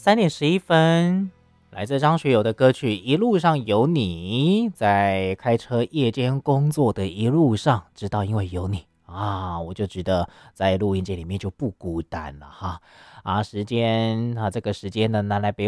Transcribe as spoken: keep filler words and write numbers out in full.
三点十一分，来自张学友的歌曲《一路上有你》。在开车夜间工作的一路上，知道因为有你啊，我就觉得在录音间里面就不孤单了哈。啊，时间啊，这个时间呢，拿来陪